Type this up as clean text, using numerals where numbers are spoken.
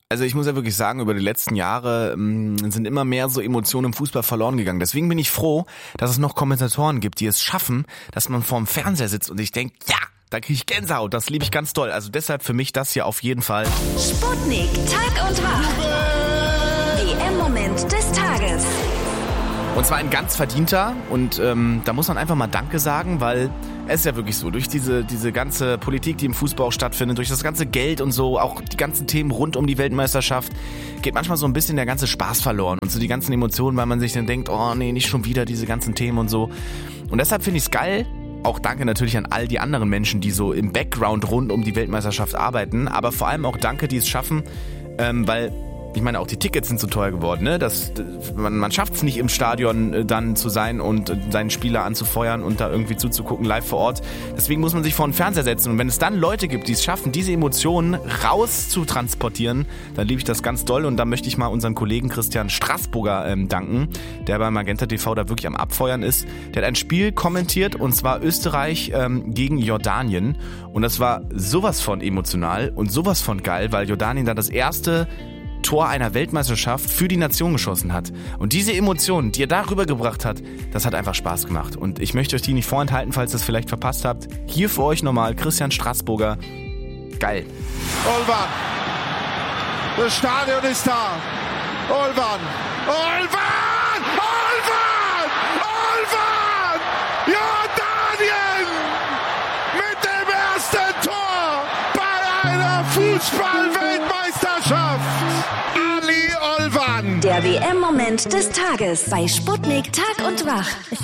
Also ich muss ja wirklich sagen, über die letzten Jahre sind immer mehr so Emotionen im Fußball verloren gegangen. Deswegen bin ich froh, dass es noch Kommentatoren gibt, die es schaffen, dass man vorm Fernseher sitzt und ich denke, ja, da kriege ich Gänsehaut, das liebe ich ganz doll. Also deshalb für mich das hier auf jeden Fall. Sputnik, Tag und Wach. WM-Moment des Tages. Und zwar ein ganz verdienter und da muss man einfach mal Danke sagen, weil es ist ja wirklich so, durch diese ganze Politik, die im Fußball auch stattfindet, durch das ganze Geld und so, auch die ganzen Themen rund um die Weltmeisterschaft, geht manchmal so ein bisschen der ganze Spaß verloren und so die ganzen Emotionen, weil man sich dann denkt, oh nee, nicht schon wieder diese ganzen Themen und so. Und deshalb finde ich es geil. Auch danke natürlich an all die anderen Menschen, die so im Background rund um die Weltmeisterschaft arbeiten, aber vor allem auch danke, die es schaffen, weil ich meine, auch die Tickets sind so teuer geworden, ne? Man schafft es nicht im Stadion dann zu sein und seinen Spieler anzufeuern und da irgendwie zuzugucken, live vor Ort. Deswegen muss man sich vor den Fernseher setzen. Und wenn es dann Leute gibt, die es schaffen, diese Emotionen raus zu transportieren, dann liebe ich das ganz doll. Und da möchte ich mal unseren Kollegen Christian Straßburger danken, der bei Magenta TV da wirklich am Abfeuern ist. Der hat ein Spiel kommentiert, und zwar Österreich gegen Jordanien. Und das war sowas von emotional und sowas von geil, weil Jordanien da das erste Tor einer Weltmeisterschaft für die Nation geschossen hat. Und diese Emotionen, die er da rübergebracht hat, das hat einfach Spaß gemacht. Und ich möchte euch die nicht vorenthalten, falls ihr es vielleicht verpasst habt. Hier für euch nochmal Christian Straßburger. Geil. Olvan. Das Stadion ist da. Olvan. Olvan! Olvan! Olvan! Jordanien! Mit dem ersten Tor bei einer Fußball-Weltmeisterschaft! Ali Olvan. Der WM-Moment des Tages bei Sputnik, Tag und Wach.